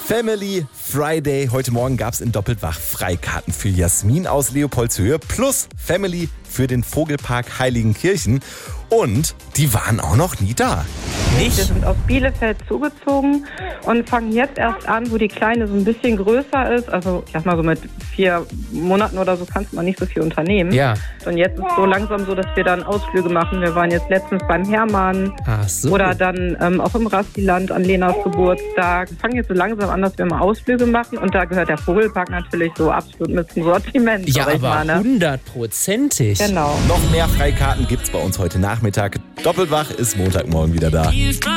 Family Friday. Heute Morgen gab es in Doppeltwach Freikarten für Jasmin aus Leopoldshöhe plus Family für den Vogelpark Heiligenkirchen. Und die waren auch noch nie da. Wir sind aus Bielefeld zugezogen und fangen jetzt erst an, wo die Kleine so ein bisschen größer ist. Also ich sag mal so mit 4 Monaten oder so kannst man nicht so viel unternehmen. Ja. Und jetzt ist es so langsam so, dass wir dann Ausflüge machen. Wir waren jetzt letztens beim Hermann. Ach so. Oder dann auch im Rastiland an Lenas Geburtstag. Wir fangen jetzt so langsam an, dass wir mal Ausflüge machen. Und da gehört der Vogelpark natürlich so absolut mit zum Sortiment. Ja, sag ich aber mal, ne? 100%. Genau. Noch mehr Freikarten gibt's bei uns heute Nachmittag. Doppeltwach ist Montagmorgen wieder da.